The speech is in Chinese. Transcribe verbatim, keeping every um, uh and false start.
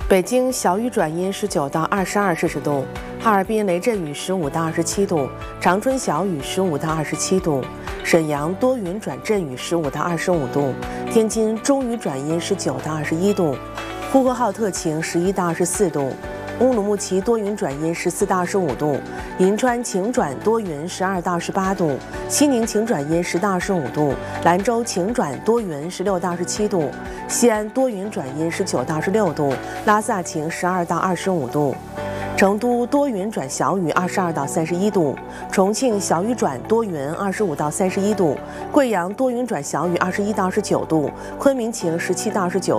北京小雨转阴十九到二十二摄氏度，哈尔滨雷阵雨十五到二十七度，长春小雨十五到二十七度，沈阳多云转阵雨十五到二十五度，天津中雨转阴十九到二十一度，呼和浩特晴十一到二十四度，乌鲁木齐多云转阴十四到二十五度，银川晴转多云十二到二十八度，西宁晴转阴十到二十五度，兰州晴转多云十六到二十七度，西安多云转阴十九到二十六度，拉萨晴十二到二十五度，成都多云转小雨二十二到三十一度，重庆小雨转多云二十五到三十一度，贵阳多云转小雨二十一到二十九度，昆明晴十七到二十九。